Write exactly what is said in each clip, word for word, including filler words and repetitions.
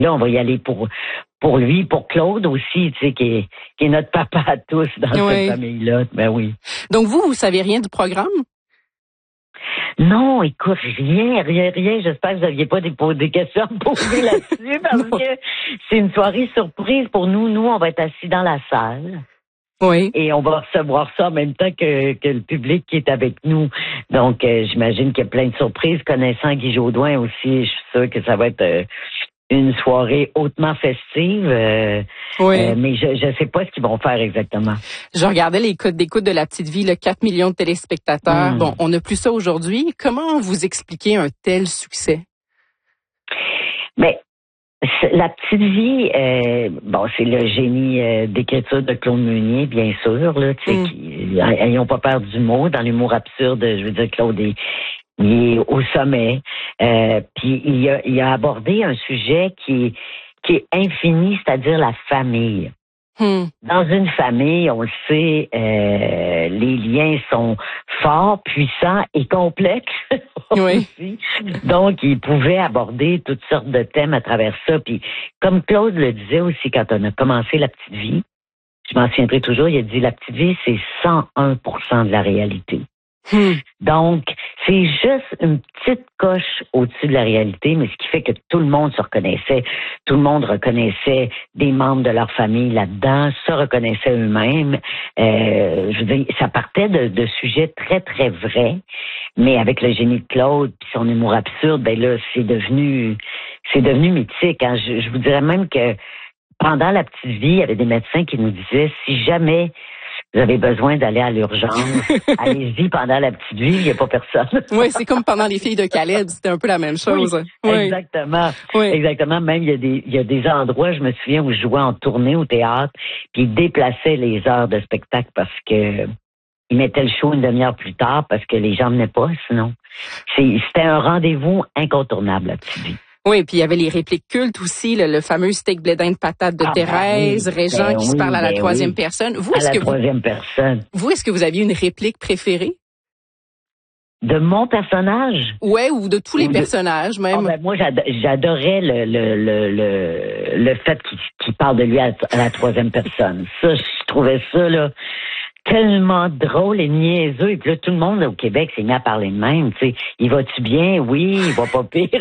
là, on va y aller pour pour lui, pour Claude aussi, tu sais, qui est, qui est notre papa à tous dans oui. cette famille-là. Ben oui. Donc vous, vous savez rien du programme? Non, écoute, rien, rien, rien. J'espère que vous n'aviez pas des, des questions à me poser là-dessus parce que c'est une soirée surprise pour nous. Nous, on va être assis dans la salle. Oui. Et on va recevoir ça en même temps que, que le public qui est avec nous. Donc, euh, j'imagine qu'il y a plein de surprises. Connaissant Guy Jodoin aussi, je suis sûre que ça va être euh, une soirée hautement festive. Euh, oui. euh, mais je ne sais pas ce qu'ils vont faire exactement. Je regardais les codes d'écoute de La Petite Vie, le quatre millions de téléspectateurs. Mm. Bon, on n'a plus ça aujourd'hui. Comment vous expliquez un tel succès? Mais La Petite Vie, euh, bon, c'est le génie euh, d'écriture de Claude Meunier, bien sûr, là, tu sais, mm. qui, ils n'ont pas peur du mot, dans l'humour absurde, je veux dire, Claude est, il est au sommet, euh, puis il a, il a abordé un sujet qui, qui est infini, c'est-à-dire la famille. Hmm. Dans une famille, on le sait, euh, les liens sont forts, puissants et complexes. Oui. Donc, il pouvait aborder toutes sortes de thèmes à travers ça. Puis, comme Claude le disait aussi quand on a commencé La Petite Vie, je m'en souviendrai toujours, il a dit La Petite Vie, c'est cent un pour cent de la réalité. Hmm. Donc, c'est juste une petite coche au-dessus de la réalité, mais ce qui fait que tout le monde se reconnaissait, tout le monde reconnaissait des membres de leur famille là-dedans, se reconnaissaient eux-mêmes. Euh, je veux dire, ça partait de, de sujets très, très vrais, mais avec le génie de Claude puis son humour absurde, ben là, c'est devenu, c'est devenu mythique. Hein. Je, je vous dirais même que pendant La Petite Vie, il y avait des médecins qui nous disaient, si jamais vous avez besoin d'aller à l'urgence, allez-y pendant La Petite Vie, il n'y a pas personne. Oui, c'est comme pendant Les Filles de Caleb, c'était un peu la même chose. Oui, oui. Exactement. Oui. Exactement. Même, il y a des, il y a des endroits, je me souviens, où je jouais en tournée au théâtre, puis ils déplaçaient les heures de spectacle parce que ils mettaient le show une demi-heure plus tard parce que les gens venaient pas, sinon. C'est, c'était un rendez-vous incontournable, La Petite Vie. Oui, puis il y avait les répliques cultes aussi, le, le fameux steak blé d'Inde patate de ah, Thérèse, ben oui, Régent ben qui oui, se parle à la ben troisième oui. personne. Vous, à est-ce la que troisième vous, personne. Vous, est-ce que vous aviez une réplique préférée? De mon personnage? Ouais, ou de tous les ou personnages, de... même. Oh, ben moi, j'adorais le, le, le, le, le fait qu'il, qu'il parle de lui à, à la troisième personne. Ça, je trouvais ça, là, tellement drôle et niaiseux. Et puis là, tout le monde au Québec s'est mis à parler de même. Tu sais, il va-tu bien? Oui, il va pas pire.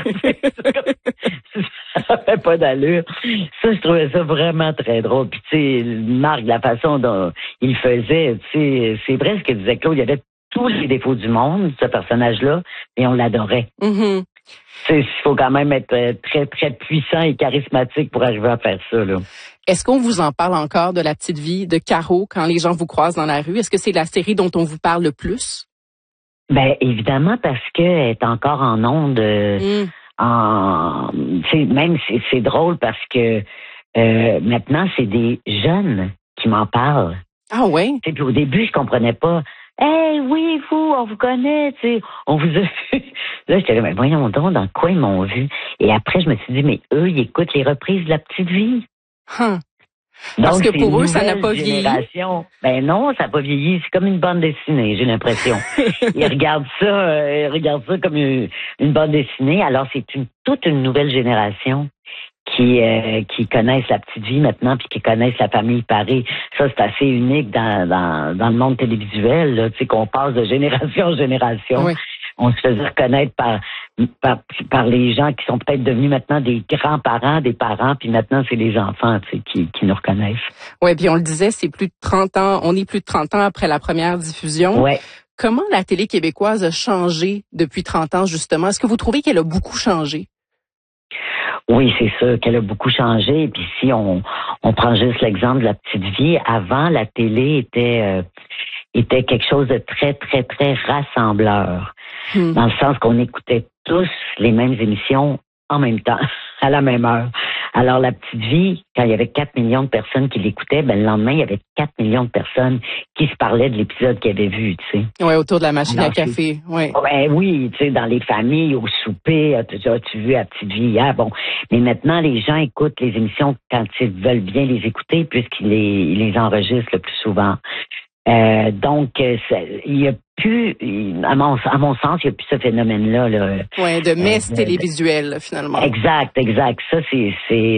Ça fait pas d'allure. Ça, je trouvais ça vraiment très drôle. Puis tu sais, Marc, la façon dont il faisait, tu sais, c'est vrai ce que disait Claude. Il y avait tous les défauts du monde, ce personnage-là, et on l'adorait. Mm-hmm. Il faut quand même être très, très puissant et charismatique pour arriver à faire ça, là. Est-ce qu'on vous en parle encore de La Petite Vie de Caro quand les gens vous croisent dans la rue? Est-ce que c'est la série dont on vous parle le plus? Ben évidemment, parce qu'elle est encore en ondes. Euh, mm. en, même c'est, c'est drôle parce que euh, maintenant, c'est des jeunes qui m'en parlent. Ah oui? Puis au début, je comprenais pas. « Hey, oui, vous, on vous connaît, tu sais, on vous a vu. » Là, j'étais là, mais voyons donc, dans quoi ils m'ont vu? Et après, je me suis dit, mais eux, ils écoutent les reprises de La Petite Vie. Huh. Parce donc, que pour eux, ça n'a pas vieilli. Ben non, ça n'a pas vieilli. C'est comme une bande dessinée, j'ai l'impression. Ils regardent ça, euh, ils regardent ça comme une, une bande dessinée. Alors, c'est une, toute une nouvelle génération qui euh, qui connaissent La Petite Vie maintenant, puis qui connaissent la famille Paré. Ça, c'est assez unique dans dans, dans le monde télévisuel, là, tu sais, qu'on passe de génération en génération. Oui. On se faisait reconnaître par, par par les gens qui sont peut-être devenus maintenant des grands-parents, des parents, puis maintenant, c'est les enfants, tu sais, qui, qui nous reconnaissent. Oui, puis on le disait, c'est plus de trente ans, on est plus de trente ans après la première diffusion. Ouais. Comment la télé québécoise a changé depuis trente ans, justement? Est-ce que vous trouvez qu'elle a beaucoup changé? Oui, c'est sûr qu'elle a beaucoup changé. Et puis si on, on prend juste l'exemple de La Petite Vie, avant, la télé était euh, était quelque chose de très, très, très rassembleur. Hmm. Dans le sens qu'on écoutait tous les mêmes émissions en même temps, à la même heure. Alors, La Petite Vie, quand il y avait quatre millions de personnes qui l'écoutaient, ben le lendemain, il y avait quatre millions de personnes qui se parlaient de l'épisode qu'ils avaient vu, tu sais. Oui, autour de la machine Alors, à café, oui. Ben oui, tu sais, dans les familles, au souper, as-tu, as-tu vu La Petite Vie hier? Bon, mais maintenant, les gens écoutent les émissions quand ils veulent bien les écouter, puisqu'ils les, ils les enregistrent le plus souvent. Euh, donc, il y a plus, à mon, à mon sens, il n'y a plus ce phénomène-là. Là, oui, de messe euh, télévisuelle, finalement. Exact, exact. Ça, c'est, c'est